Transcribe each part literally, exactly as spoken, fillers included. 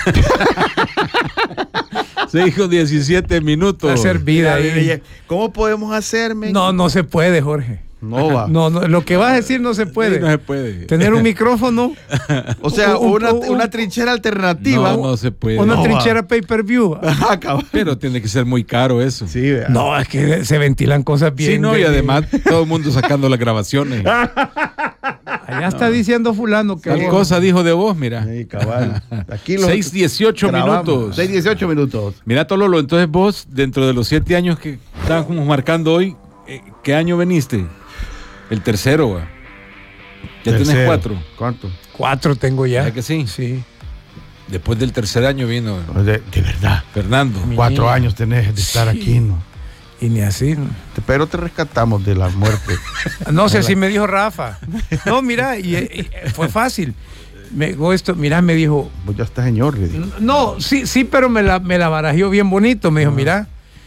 seis con diecisiete minutos. Hacer vida ahí. ¿Cómo podemos hacerme? No, no se puede, Jorge. No va. No, no, lo que vas a decir no se puede. Sí, no se puede. Tener un micrófono. O sea, un, una, un, una trinchera alternativa. No, no se puede. Una No, trinchera pay-per-view. Pero tiene que ser muy caro eso. Sí, vea. No, es que se ventilan cosas bien. Sí, no, y de- además todo el mundo sacando las grabaciones. Allá está diciendo fulano que Tal cosa dijo de vos, mira. Sí, cabal. Aquí los seis dieciocho grabamos. minutos. seis dieciocho minutos. Mira, Tololo, entonces vos, dentro de los siete años que estábamos marcando hoy, eh, ¿qué año veniste? El tercero, va. Ya Tercero. tienes cuatro. ¿Cuánto? Cuatro tengo ya. ¿Verdad que sí? Sí. Después del tercer año vino De, de verdad. Fernando. Mi Cuatro niño. años tenés de estar Sí. aquí, ¿no? Y ni así. ¿no? Pero te rescatamos de la muerte. No sé si me dijo Rafa. No, mira, y, y fue fácil. Me dijo esto, mira, me dijo. Vos ya estás señor, le dije. No, sí, sí, pero me la, me la barajeó bien bonito. Me dijo, mira,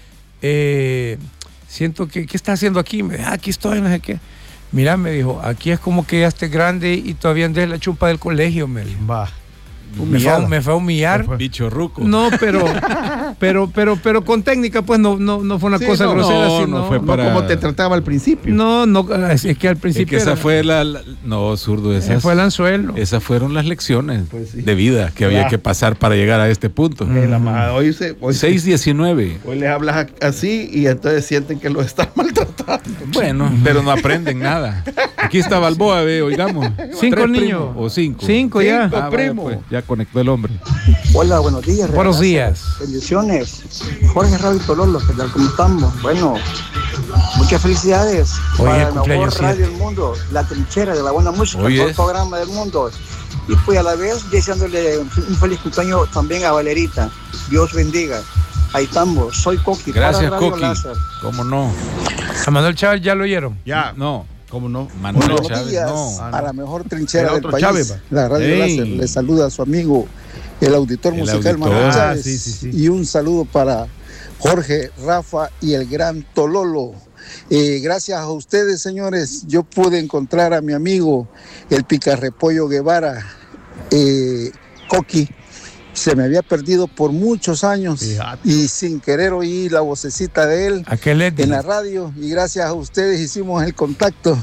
eh, siento que, ¿qué estás haciendo aquí? Me dijo, ah, aquí estoy, no sé qué. Mira, me dijo, aquí es como que ya estés grande y todavía andes la chupa del colegio, me dijo. Va. Me fue, a- me fue a humillar. Bicho ruco. No, pero, pero, pero, pero con técnica, pues no, no, no fue una Sí, cosa no, grosera. no, sino- no fue No para- como te trataba al principio. No, no, es que al Es principio que esa era- fue la, la- no, zurdo, ese esas, fue el anzuelo. esas fueron las lecciones Pues sí. de vida que había Ah. que pasar para llegar a este punto. Eh, la ma- hoy se, hoy, se- seis diecinueve. hoy les hablas a- así y entonces sienten que los estás maltratando. Bueno, pero no aprenden nada. Aquí está Balboa, ve, oigamos. Cinco Tres niños. primos, O cinco. Cinco ya. Cinco. Ah, vaya, primo. pues, ya conectó el hombre. Hola, buenos días. Buenos regalazo. días. Bendiciones. Jorge Radio Tololo, ¿qué tal? ¿Cómo estamos? Bueno, muchas felicidades Hoy para es el cumpleaños mejor radio siete. del mundo, la trinchera de la buena música, Hoy el mejor es. programa del mundo. Y pues a la vez deseándole un feliz cumpleaños también a Valerita. Dios bendiga. Ahí estamos. Soy Coqui. Gracias, para Radio Coqui. Láser. ¿Cómo no? A Manuel Chávez ya lo oyeron. Ya. No. ¿Cómo no? Manuel Buenos Chávez, días no. a la mejor trinchera Era del otro país, Chávez, va. la Radio Ey. Láser. Le saluda a su amigo, el auditor El musical auditor. Manuel Ah, Chávez. sí, sí, sí. Y un saludo para Jorge, Rafa y el gran Tololo. Eh, gracias a ustedes, señores, yo pude encontrar a mi amigo, el Picarrepollo Guevara, eh, Coqui. Se me había perdido por muchos años. Fíjate. Y sin querer oí la vocecita de él Aquel es en la radio, y gracias a ustedes hicimos el contacto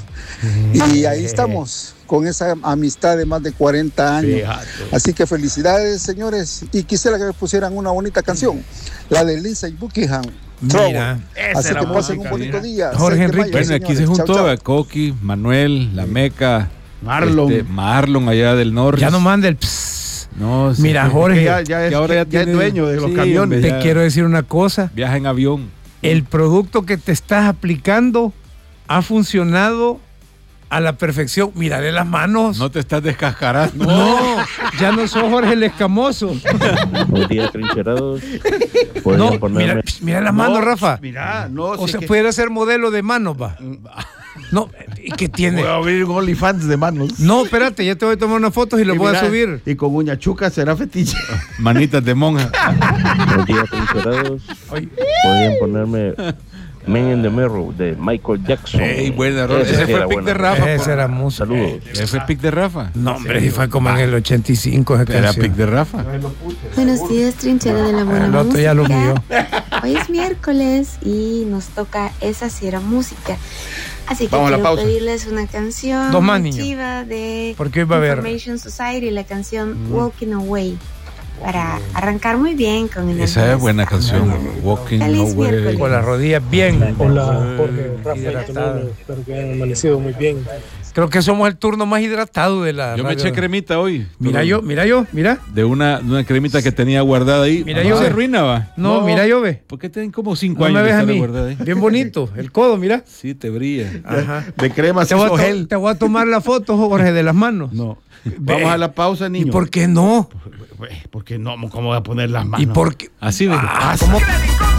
y ahí estamos con esa amistad de más de cuarenta años. Fíjate. Así que felicidades, señores, y quisiera que me pusieran una bonita canción, la de Lindsey Buckingham. Mira, Esa Así era que pasen música, un bonito mira. día. Jorge seis de Enrique. mayo, Bueno, aquí se señores. juntó Chau, a chau. Coqui, Manuel, La Meca, Marlon. este, Marlon allá del norte. ya no manda el pss. No, sí, Mira, que- Jorge, Que ya, ya es, que ahora ya ya es tiene- dueño de los sí, camiones. hombre, te ya. quiero decir una cosa. Viaja en avión. El producto que te estás aplicando ha funcionado a la perfección. Mírale las manos. No te estás descascarando. No, ya no sos Jorge el Escamoso. Buenos días, trincherados. Pueden No, ponerme. mira, mira las manos, No, Rafa. Mira, no. O si sea, es que- pudiera ser modelo de manos, va. No, ¿y qué tiene? Voy a abrir un OnlyFans de manos. No, espérate, ya te voy a tomar unas fotos y las Y voy a mira, subir. Y con uña chuca será fetiche. Manitas de monja. Buenos días, trincherados. Ay, Podrían ponerme Men in the Mirror de Michael Jackson. Ey, buena rola. Esa Ese sí fue era el pick buena. de Rafa. esa era música. Saludos. Ese fue el pick de Rafa. No, hombre, sí fue como en el ochenta y cinco esa Era canción. pick de Rafa. Buenos días, trinchera de la buena El otro música. ya lo mío. Hoy es miércoles y nos toca Esa sí era música. Así que Vamos a la quiero pausa. pedirles una canción Dos más, muy niño. chiva de Porque hoy va a haber- Information Society, la canción Walking Away, para arrancar muy bien con el Esa es buena canción. Mañana. Walking Feliz Away. miércoles. Con las rodillas bien. Hola, Jorge, Rafa y Hidratada. Tololo. Espero que hayan amanecido muy bien. Creo que somos el turno más hidratado de la Yo me radio. eché cremita hoy. Mira yo, mira yo, mira. De una, de una cremita que tenía guardada ahí. Mira, no yo se ve. arruinaba. No, mira yo, ve. ¿Por qué tienen como cinco No años me de ves a estar mí. guardada ahí? Bien bonito. El codo, mira. Sí, te brilla. Ajá. De crema Te se voy, a hizo to- gel. te voy a tomar la foto, Jorge, de las manos. No. Ve. Vamos a la pausa, niño. ¿Y por qué no? Porque no, ¿cómo voy a poner las manos? ¿Y por qué? Así, ve. Ah, ¿cómo?